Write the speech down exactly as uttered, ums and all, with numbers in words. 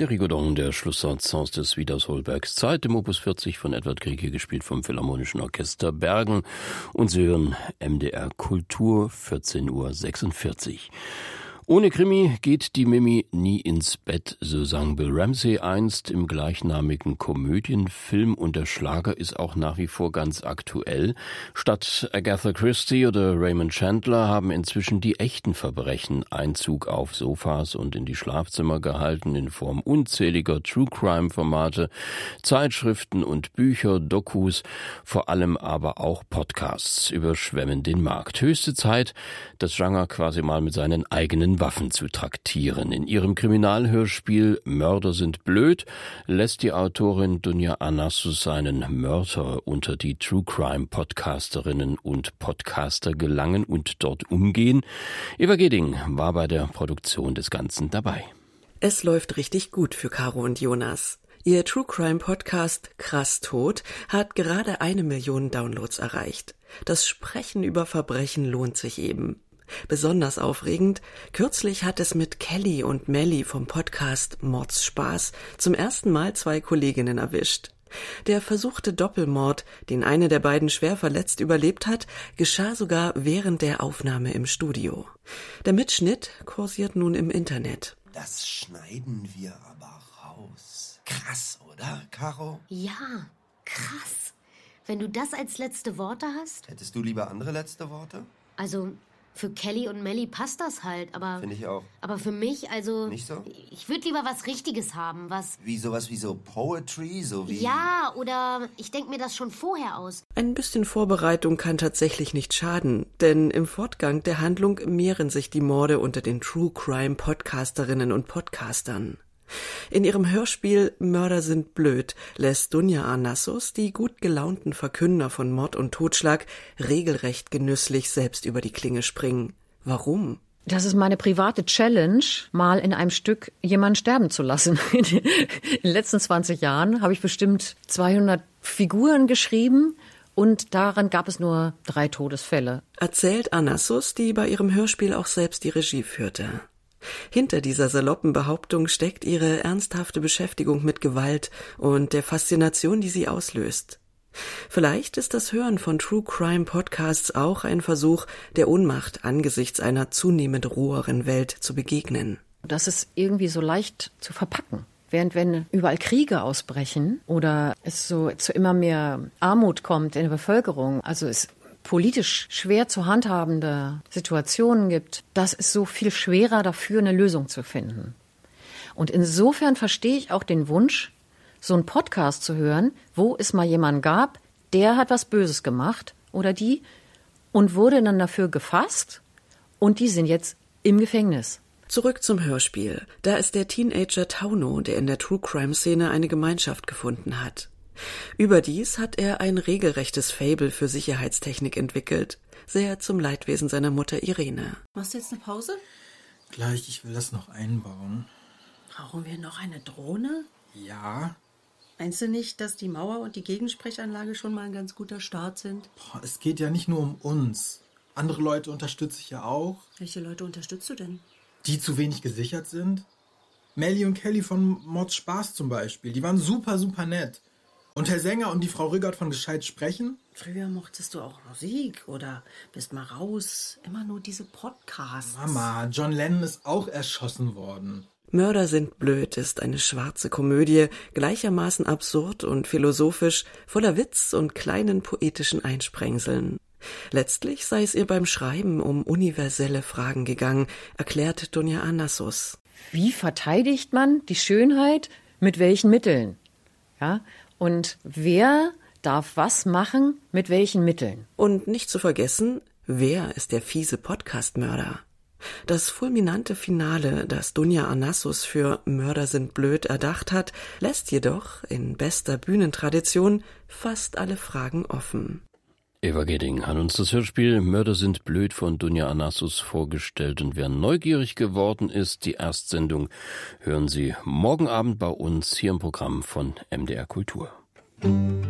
Der Rigodon, der Schlusssatz aus des Wieders Holbergs Zeit, im Opus vierzig von Edward Grieg, hier gespielt vom Philharmonischen Orchester Bergen. Und Sie hören M D R Kultur, vierzehn Uhr sechsundvierzig. Ohne Krimi geht die Mimi nie ins Bett, so sang Bill Ramsey einst im gleichnamigen Komödienfilm, und der Schlager ist auch nach wie vor ganz aktuell. Statt Agatha Christie oder Raymond Chandler haben inzwischen die echten Verbrechen Einzug auf Sofas und in die Schlafzimmer gehalten in Form unzähliger True-Crime-Formate, Zeitschriften und Bücher, Dokus, vor allem aber auch Podcasts überschwemmen den Markt. Höchste Zeit, das Genre quasi mal mit seinen eigenen Waffen zu traktieren. In ihrem Kriminalhörspiel Mörder sind blöd lässt die Autorin Dunja Anassos einen Mörder unter die True-Crime-Podcasterinnen und Podcaster gelangen und dort umgehen. Eva Geding war bei der Produktion des Ganzen dabei. Es läuft richtig gut für Caro und Jonas. Ihr True-Crime-Podcast Krass Tot hat gerade eine Million Downloads erreicht. Das Sprechen über Verbrechen lohnt sich eben. Besonders aufregend, kürzlich hat es mit Kelly und Melly vom Podcast Mordsspaß zum ersten Mal zwei Kolleginnen erwischt. Der versuchte Doppelmord, den eine der beiden schwer verletzt überlebt hat, geschah sogar während der Aufnahme im Studio. Der Mitschnitt kursiert nun im Internet. Das schneiden wir aber raus. Krass, oder, Caro? Ja, krass. Wenn du das als letzte Worte hast? Hättest du lieber andere letzte Worte? Also, für Kelly und Melly passt das halt, aber... Finde ich auch. Aber für mich, also... Nicht so? Ich würde lieber was Richtiges haben, was... Wie sowas wie so Poetry, so wie... Ja, oder ich denke mir das schon vorher aus. Ein bisschen Vorbereitung kann tatsächlich nicht schaden, denn im Fortgang der Handlung mehren sich die Morde unter den True-Crime-Podcasterinnen und Podcastern. In ihrem Hörspiel Mörder sind blöd lässt Dunja Anassos die gut gelaunten Verkünder von Mord und Totschlag regelrecht genüsslich selbst über die Klinge springen. Warum? Das ist meine private Challenge, mal in einem Stück jemanden sterben zu lassen. In den letzten zwanzig Jahren habe ich bestimmt zweihundert Figuren geschrieben und daran gab es nur drei Todesfälle. Erzählt Anassos, die bei ihrem Hörspiel auch selbst die Regie führte. Hinter dieser saloppen Behauptung steckt ihre ernsthafte Beschäftigung mit Gewalt und der Faszination, die sie auslöst. Vielleicht ist das Hören von True-Crime-Podcasts auch ein Versuch, der Ohnmacht angesichts einer zunehmend roheren Welt zu begegnen. Das ist irgendwie so leicht zu verpacken. Während wenn überall Kriege ausbrechen oder es so zu immer mehr Armut kommt in der Bevölkerung, also es politisch schwer zu handhabende Situationen gibt, das ist so viel schwerer dafür, eine Lösung zu finden. Und insofern verstehe ich auch den Wunsch, so einen Podcast zu hören, wo es mal jemanden gab, der hat was Böses gemacht oder die und wurde dann dafür gefasst und die sind jetzt im Gefängnis. Zurück zum Hörspiel. Da ist der Teenager Tauno, der in der True-Crime-Szene eine Gemeinschaft gefunden hat. Überdies hat er ein regelrechtes Faible für Sicherheitstechnik entwickelt, sehr zum Leidwesen seiner Mutter Irene. Machst du jetzt eine Pause? Gleich, ich will das noch einbauen. Brauchen wir noch eine Drohne? Ja. Meinst du nicht, dass die Mauer und die Gegensprechanlage schon mal ein ganz guter Start sind? Boah, es geht ja nicht nur um uns. Andere Leute unterstütze ich ja auch. Welche Leute unterstützt du denn? Die zu wenig gesichert sind. Melly und Kelly von Mordsspaß zum Beispiel, die waren super, super nett. Und Herr Sänger und die Frau Rüggert von Gescheit sprechen? Früher mochtest du auch Musik oder bist mal raus. Immer nur diese Podcasts. Mama, John Lennon ist auch erschossen worden. Mörder sind blöd ist eine schwarze Komödie, gleichermaßen absurd und philosophisch, voller Witz und kleinen poetischen Einsprengseln. Letztlich sei es ihr beim Schreiben um universelle Fragen gegangen, erklärt Dunja Anassos. Wie verteidigt man die Schönheit? Mit welchen Mitteln? Ja? Und wer darf was machen, mit welchen Mitteln? Und nicht zu vergessen, wer ist der fiese Podcast-Mörder? Das fulminante Finale, das Dunja Anassos für Mörder sind blöd erdacht hat, lässt jedoch in bester Bühnentradition fast alle Fragen offen. Eva Geding hat uns das Hörspiel Mörder sind blöd von Dunja Anassos vorgestellt, und wer neugierig geworden ist, die Erstsendung hören Sie morgen Abend bei uns hier im Programm von M D R Kultur.